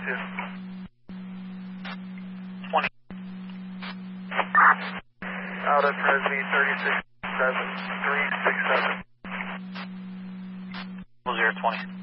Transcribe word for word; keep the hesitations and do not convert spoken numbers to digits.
two. twenty. Out at Presby thirty-six seven three six seven. zero twenty.